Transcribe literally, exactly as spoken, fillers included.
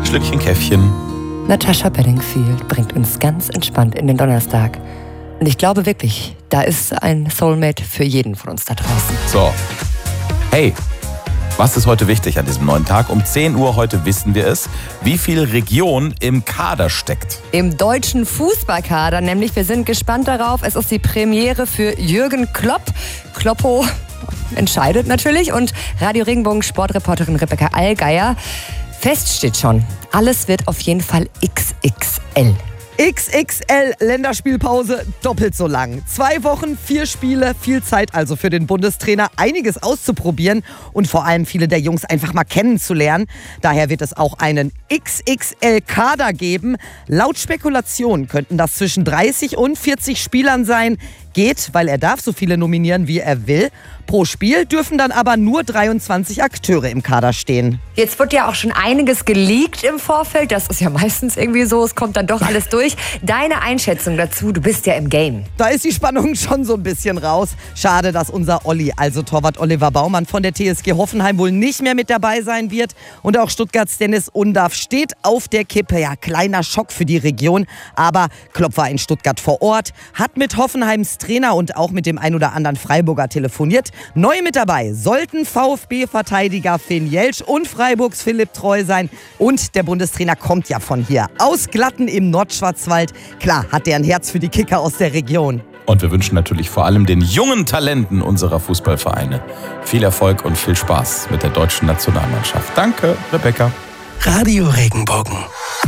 Schlückchen Käffchen. Natasha Bedingfield bringt uns ganz entspannt in den Donnerstag. Und ich glaube wirklich, da ist ein Soulmate für jeden von uns da draußen. So, hey, was ist heute wichtig an diesem neuen Tag? Um zehn Uhr heute wissen wir es, wie viel Region im Kader steckt. Im deutschen Fußballkader, nämlich wir sind gespannt darauf. Es ist die Premiere für Jürgen Klopp. Kloppo entscheidet natürlich und Radio Regenbogen Sportreporterin Rebecca Allgeier. Fest steht schon, alles wird auf jeden Fall X X L. X X L Länderspielpause doppelt so lang. Zwei Wochen, vier Spiele, viel Zeit also für den Bundestrainer, einiges auszuprobieren und vor allem viele der Jungs einfach mal kennenzulernen. Daher wird es auch einen X X L-Kader geben. Laut Spekulation könnten das zwischen dreißig und vierzig Spielern sein. Geht, weil er darf so viele nominieren, wie er will. Pro Spiel dürfen dann aber nur dreiundzwanzig Akteure im Kader stehen. Jetzt wird ja auch schon einiges geleakt im Vorfeld. Das ist ja meistens irgendwie so, es kommt dann doch alles durch. Deine Einschätzung dazu, du bist ja im Game. Da ist die Spannung schon so ein bisschen raus. Schade, dass unser Olli, also Torwart Oliver Baumann von der T S G Hoffenheim, wohl nicht mehr mit dabei sein wird. Und auch Stuttgarts Dennis Undaff steht auf der Kippe. Ja, kleiner Schock für die Region. Aber Klopp war in Stuttgart vor Ort, hat mit Hoffenheims Trainer und auch mit dem ein oder anderen Freiburger telefoniert. Neu mit dabei sollten VfB-Verteidiger Finn Jeltsch und Freiburgs Philipp Treu sein. Und der Bundestrainer kommt ja von hier, aus Glatten im Nordschwarzwald. Klar hat er ein Herz für die Kicker aus der Region. Und wir wünschen natürlich vor allem den jungen Talenten unserer Fußballvereine viel Erfolg und viel Spaß mit der deutschen Nationalmannschaft. Danke, Rebecca. Radio Regenbogen.